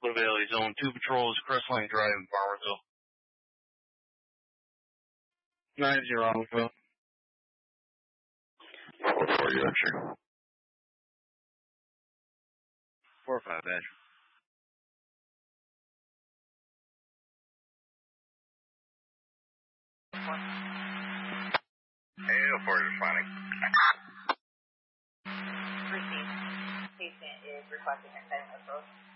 Blue Valley Zone 2 patrols, Crestline Drive in Farmersville. 90 Robbinsville. 4-4, you answer. 4-5, Badger. Hey, 4 is responding. Received. Patient is requesting a 10 approach.